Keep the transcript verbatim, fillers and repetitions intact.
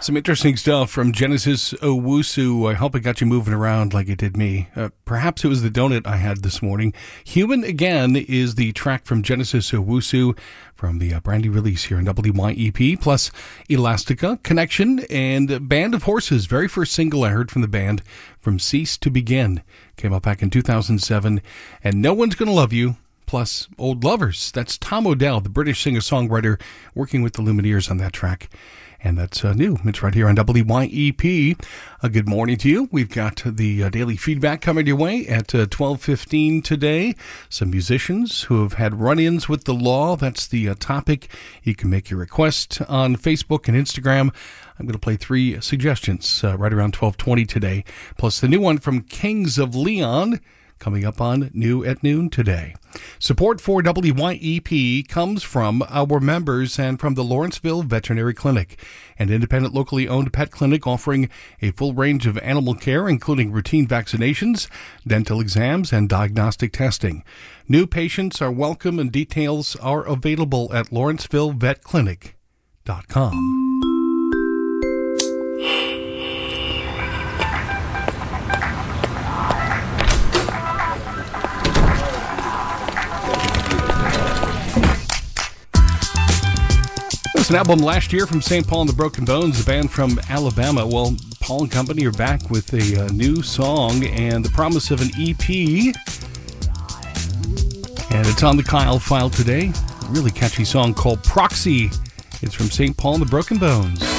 Some interesting stuff from Genesis Owusu. I hope it got you moving around like it did me. Uh, perhaps it was the donut I had this morning. Human Again is the track from Genesis Owusu from the uh, brand new release here on W Y E P, plus Elastica, Connection, and Band of Horses. Very first single I heard from the band, From Cease to Begin. Came out back in two thousand seven. And No One's Gonna Love You, plus Old Lovers. That's Tom Odell, the British singer-songwriter, working with the Lumineers on that track. And that's uh, new. It's right here on W Y E P. A good morning to you. We've got the uh, daily feedback coming your way at uh, twelve fifteen today. Some musicians who have had run-ins with the law. That's the uh, topic. You can make your request on Facebook and Instagram. I'm going to play three suggestions uh, right around twelve twenty today. Plus the new one from Kings of Leon, coming up on New at Noon today. Support for W Y E P comes from our members and from the Lawrenceville Veterinary Clinic, an independent locally owned pet clinic offering a full range of animal care, including routine vaccinations, dental exams, and diagnostic testing. New patients are welcome and details are available at lawrenceville vet clinic dot com. An album last year from Saint Paul and the Broken Bones, the band from Alabama. Well, Paul and company are back with a uh, new song and the promise of an E P. And it's on the Kyle file today. A really catchy song called Proxy. It's from Saint Paul and the Broken Bones.